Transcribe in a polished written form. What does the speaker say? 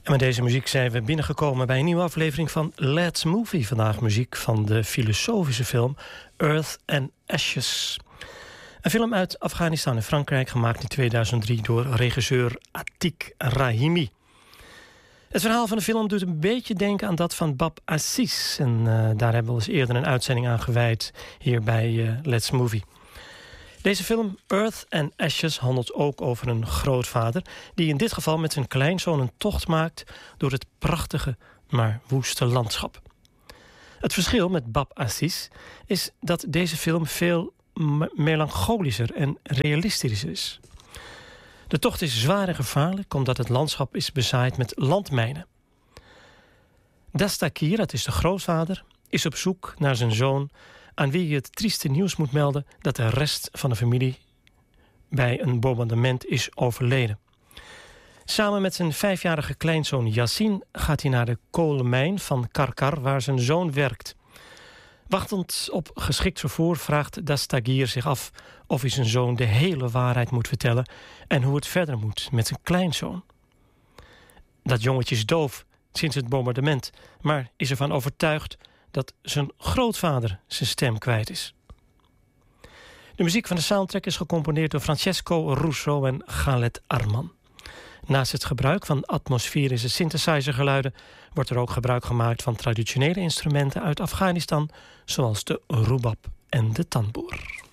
En met deze muziek zijn we binnengekomen bij een nieuwe aflevering van Let's Movie. Vandaag muziek van de filosofische film Earth and Ashes. Een film uit Afghanistan en Frankrijk, gemaakt in 2003 door regisseur Atiq Rahimi. Het verhaal van de film doet een beetje denken aan dat van Bab Aziz. En daar hebben we eens eerder een uitzending aan gewijd hier bij Let's Movie. Deze film Earth and Ashes handelt ook over een grootvader die in dit geval met zijn kleinzoon een tocht maakt door het prachtige, maar woeste landschap. Het verschil met Bab Aziz is dat deze film veel melancholischer en realistischer is. De tocht is zwaar en gevaarlijk omdat het landschap is bezaaid met landmijnen. Dastakir, dat is de grootvader, is op zoek naar zijn zoon, aan wie je het trieste nieuws moet melden dat de rest van de familie bij een bombardement is overleden. Samen met zijn 5-jarige kleinzoon Yassin gaat hij naar de kolenmijn van Karkar, waar zijn zoon werkt. Wachtend op geschikt vervoer vraagt Dastakir zich af of hij zijn zoon de hele waarheid moet vertellen en hoe het verder moet met zijn kleinzoon. Dat jongetje is doof sinds het bombardement, maar is ervan overtuigd dat zijn grootvader zijn stem kwijt is. De muziek van de soundtrack is gecomponeerd door Francesco Russo en Khaled Arman. Naast het gebruik van atmosferische synthesizergeluiden wordt er ook gebruik gemaakt van traditionele instrumenten uit Afghanistan, zoals de rubab en de tanboer.